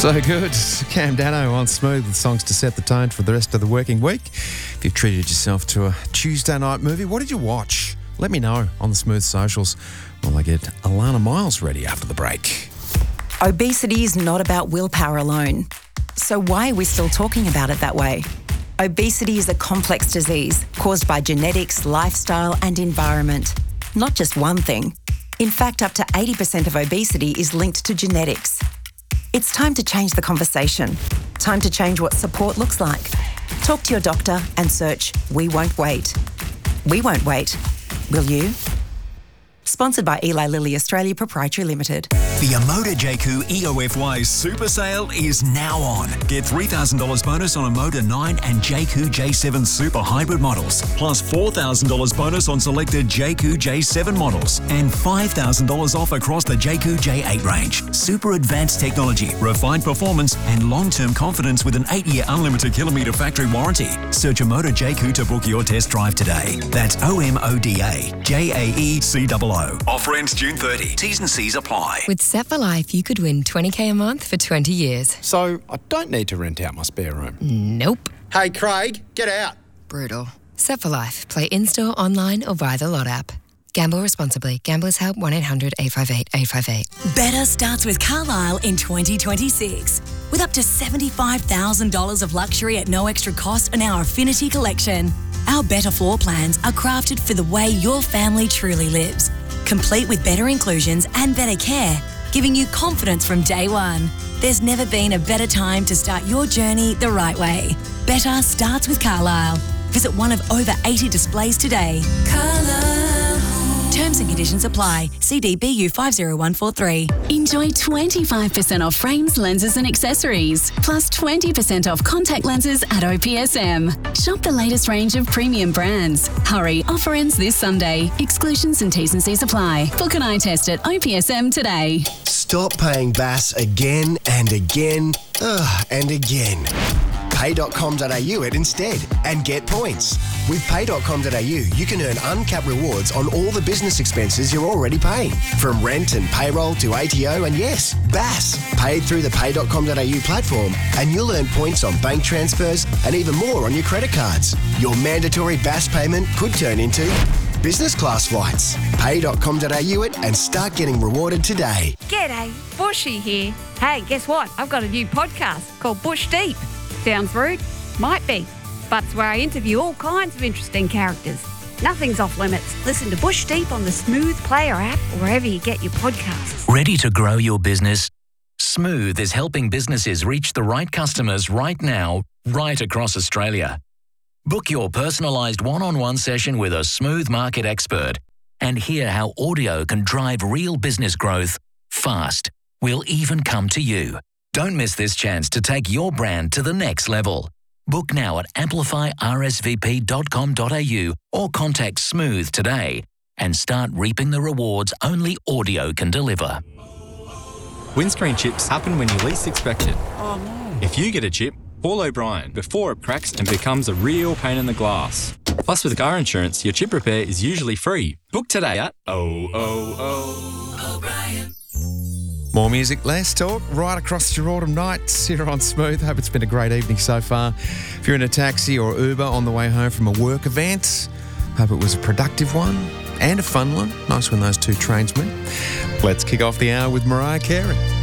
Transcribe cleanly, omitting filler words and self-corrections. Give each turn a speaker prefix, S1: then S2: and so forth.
S1: So good. Cam Dano on Smooth with songs to set the tone for the rest of the working week. If you've treated yourself to a Tuesday night movie, what did you watch? Let me know on the Smooth socials while I get Alana Miles ready after the break.
S2: Obesity is not about willpower alone. So why are we still talking about it that way? Obesity is a complex disease caused by genetics, lifestyle and environment. Not just one thing. In fact, up to 80% of obesity is linked to genetics. It's time to change the conversation. Time to change what support looks like. Talk to your doctor and search We Won't Wait. We won't wait. Will you? Sponsored by Eli Lilly Australia Proprietary Limited.
S3: The Omoda Jayco EOFY Super Sale is now on. Get $3,000 bonus on Omoda 9 and Jayco J7 Super Hybrid models, plus $4,000 bonus on selected Jayco J7 models, and $5,000 off across the Jayco J8 range. Super advanced technology, refined performance, and long-term confidence with an 8-year unlimited kilometre factory warranty. Search Omoda Jayco to book your test drive today. That's OMODA JAECOO. Offer ends June 30. T's and C's apply.
S4: With Set for Life, you could win $20,000 a month for 20 years.
S5: So I don't need to rent out my spare room.
S4: Nope.
S5: Hey, Craig, get out.
S4: Brutal. Set for Life. Play in-store, online or via the Lot app. Gamble responsibly. Gamblers Help 1-800-858-858.
S6: Better starts with Carlisle in 2026. With up to $75,000 of luxury at no extra cost on our Affinity collection. Our better floor plans are crafted for the way your family truly lives. Complete with better inclusions and better care, giving you confidence from day one. There's never been a better time to start your journey the right way. Better starts with Carlisle. Visit one of over 80 displays today. Carlisle. Terms and conditions apply. CDBU 50143.
S7: Enjoy 25% off frames, lenses and accessories, plus 20% off contact lenses at OPSM. Shop the latest range of premium brands. Hurry, offer ends this Sunday. Exclusions and T's and C's apply. Book an eye test at OPSM today.
S8: Stop paying BAS again and again and again. Pay.com.au it instead and get points. With Pay.com.au, you can earn uncapped rewards on all the business expenses you're already paying. From rent and payroll to ATO and yes, BAS. Paid through the Pay.com.au platform and you'll earn points on bank transfers and even more on your credit cards. Your mandatory BAS payment could turn into business class flights. Pay.com.au it and start getting rewarded today.
S9: G'day, Bushy here. Hey, guess what? I've got a new podcast called Bush Deep. Sounds rude? Might be. But it's where I interview all kinds of interesting characters. Nothing's off limits. Listen to Bush Deep on the Smooth Player app or wherever you get your podcasts.
S10: Ready to grow your business? Smooth is helping businesses reach the right customers right now, right across Australia. Book your personalised one-on-one session with a Smooth market expert and hear how audio can drive real business growth fast. We'll even come to you. Don't miss this chance to take your brand to the next level. Book now at amplifyrsvp.com.au or contact Smooth today and start reaping the rewards only audio can deliver.
S11: Windscreen chips happen when you least expect it.
S5: Oh no.
S11: If you get a chip, call O'Brien before it cracks and becomes a real pain in the glass. Plus, with car insurance, your chip repair is usually free. Book today at O'Brien.
S1: More music, less talk, right across your autumn nights here on Smooth. Hope it's been a great evening so far. If you're in a taxi or Uber on the way home from a work event, hope it was a productive one and a fun one. Nice when those two trains meet. Let's kick off the hour with Mariah Carey.